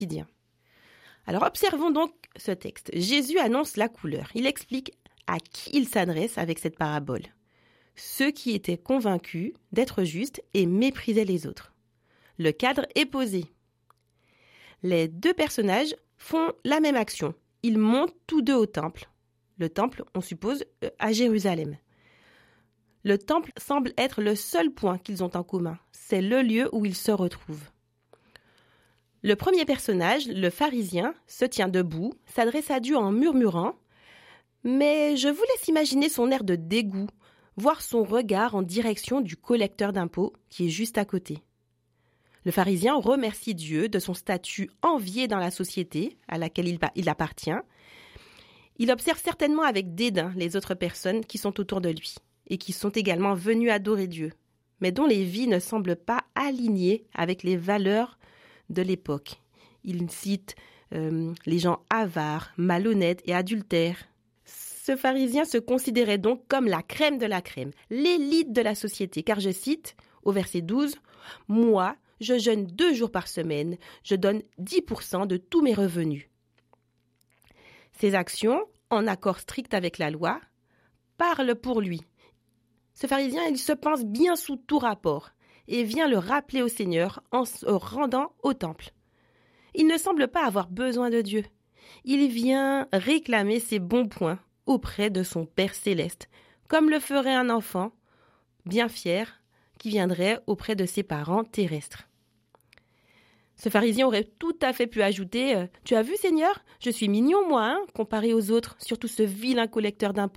quotidien. Alors observons donc ce texte. Jésus annonce la couleur. Il explique à qui il s'adresse avec cette parabole. Ceux qui étaient convaincus d'être justes et méprisaient les autres. Le cadre est posé. Les deux personnages font la même action. Ils montent tous deux au temple. Le temple, on suppose, à Jérusalem. Le temple semble être le seul point qu'ils ont en commun. C'est le lieu où ils se retrouvent. Le premier personnage, le pharisien, se tient debout, s'adresse à Dieu en murmurant, mais je vous laisse imaginer son air de dégoût, voir son regard en direction du collecteur d'impôts qui est juste à côté. Le pharisien remercie Dieu de son statut envié dans la société à laquelle il appartient. Il observe certainement avec dédain les autres personnes qui sont autour de lui et qui sont également venues adorer Dieu, mais dont les vies ne semblent pas alignées avec les valeurs de l'époque. Il cite les gens avares, malhonnêtes et adultères. Ce pharisien se considérait donc comme la crème de la crème, l'élite de la société, car je cite au verset 12, « Moi, je jeûne 2 jours par semaine, je donne 10% de tous mes revenus. » Ses actions, en accord strict avec la loi, parlent pour lui. Ce pharisien, il se pense bien sous tout rapport et vient le rappeler au Seigneur en se rendant au temple. Il ne semble pas avoir besoin de Dieu. Il vient réclamer ses bons points auprès de son Père céleste, comme le ferait un enfant bien fier qui viendrait auprès de ses parents terrestres. Ce pharisien aurait tout à fait pu ajouter « Tu as vu, Seigneur, je suis mignon, moi, comparé aux autres, surtout ce vilain collecteur d'impôts. »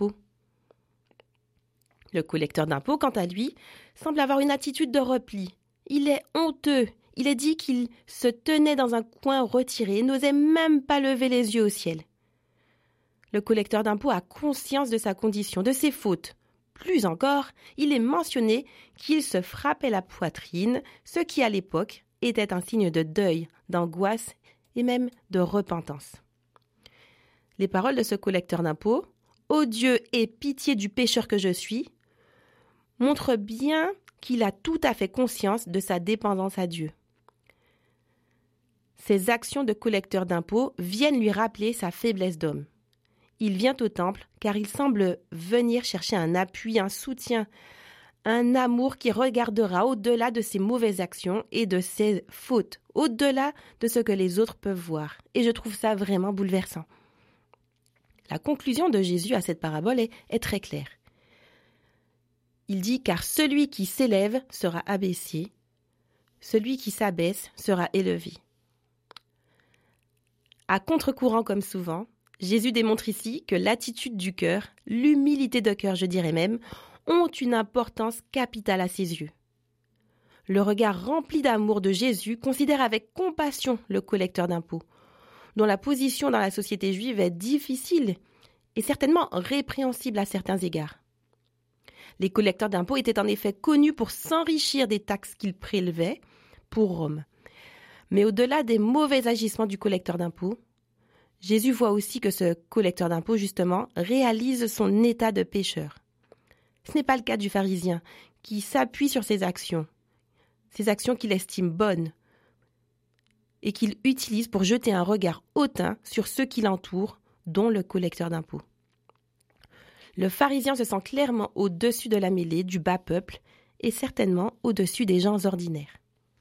Le collecteur d'impôts, quant à lui, semble avoir une attitude de repli. Il est honteux. Il est dit qu'il se tenait dans un coin retiré et n'osait même pas lever les yeux au ciel. Le collecteur d'impôts a conscience de sa condition, de ses fautes. Plus encore, il est mentionné qu'il se frappait la poitrine, ce qui à l'époque était un signe de deuil, d'angoisse et même de repentance. Les paroles de ce collecteur d'impôts, « Ô Dieu, aie pitié du pécheur que je suis », montrent bien qu'il a tout à fait conscience de sa dépendance à Dieu. Ses actions de collecteur d'impôts viennent lui rappeler sa faiblesse d'homme. Il vient au temple car il semble venir chercher un appui, un soutien, un amour qui regardera au-delà de ses mauvaises actions et de ses fautes, au-delà de ce que les autres peuvent voir. Et je trouve ça vraiment bouleversant. La conclusion de Jésus à cette parabole est très claire. Il dit « Car celui qui s'élève sera abaissé, celui qui s'abaisse sera élevé. » À contre-courant comme souvent, Jésus démontre ici que l'attitude du cœur, l'humilité de cœur je dirais même, ont une importance capitale à ses yeux. Le regard rempli d'amour de Jésus considère avec compassion le collecteur d'impôts, dont la position dans la société juive est difficile et certainement répréhensible à certains égards. Les collecteurs d'impôts étaient en effet connus pour s'enrichir des taxes qu'ils prélevaient pour Rome. Mais au-delà des mauvais agissements du collecteur d'impôts, Jésus voit aussi que ce collecteur d'impôts, justement, réalise son état de pécheur. Ce n'est pas le cas du pharisien, qui s'appuie sur ses actions qu'il estime bonnes, et qu'il utilise pour jeter un regard hautain sur ceux qui l'entourent, dont le collecteur d'impôts. Le pharisien se sent clairement au-dessus de la mêlée, du bas peuple, et certainement au-dessus des gens ordinaires.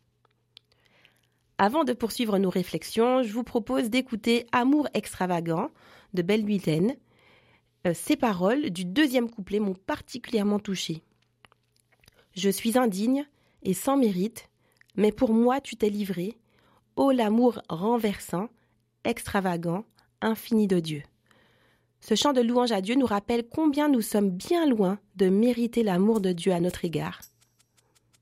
Avant de poursuivre nos réflexions, je vous propose d'écouter « Amour extravagant » de Belle Huitaine. Ces paroles du 2e couplet m'ont particulièrement touchée. « Je suis indigne et sans mérite, mais pour moi tu t'es livré, ô l'amour renversant, extravagant, infini de Dieu. » Ce chant de louange à Dieu nous rappelle combien nous sommes bien loin de mériter l'amour de Dieu à notre égard.